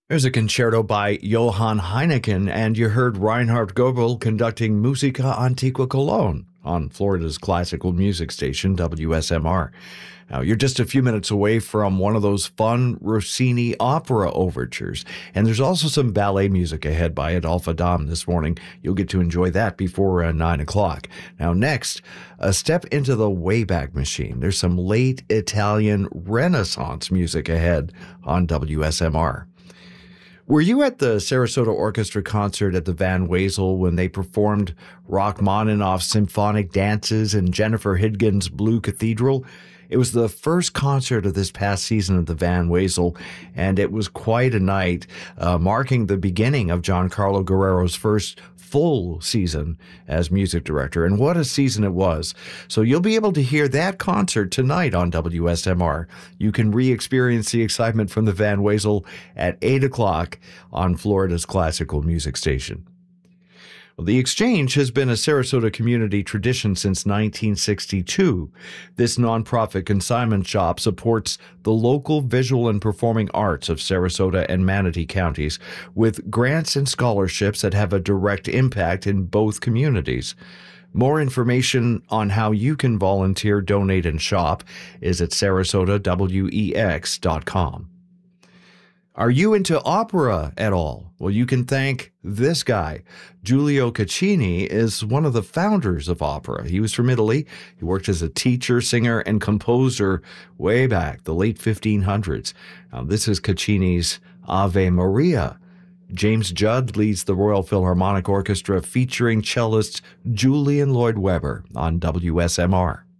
There's a concerto by Johann Heineken, and you heard Reinhard Goebel conducting Musica Antiqua Cologne on Florida's classical music station, WSMR. Now, you're just a few minutes away from one of those fun Rossini opera overtures, and there's also some ballet music ahead by Adolphe Adam this morning. You'll get to enjoy that before 9 o'clock. Now, next, a step into the Wayback Machine. There's some late Italian Renaissance music ahead on WSMR. Were you at the Sarasota Orchestra concert at the Van Wezel when they performed Rachmaninoff's symphonic dances in Jennifer Hidgin's Blue Cathedral? It was the first concert of this past season at the Van Wezel, and it was quite a night, marking the beginning of Giancarlo Guerrero's first full season as music director. And what a season it was. So you'll be able to hear that concert tonight on WSMR. You can re-experience the excitement from the Van Wezel at 8 o'clock on Florida's classical music station. Well, the Exchange has been a Sarasota community tradition since 1962. This nonprofit consignment shop supports the local visual and performing arts of Sarasota and Manatee counties with grants and scholarships that have a direct impact in both communities. More information on how you can volunteer, donate, and shop is at sarasotawex.com. Are you into opera at all? Well, you can thank this guy. Giulio Caccini is one of the founders of opera. He was from Italy. He worked as a teacher, singer, and composer way back, the late 1500s. Now, this is Caccini's Ave Maria. James Judd leads the Royal Philharmonic Orchestra featuring cellist Julian Lloyd Webber on WSMR.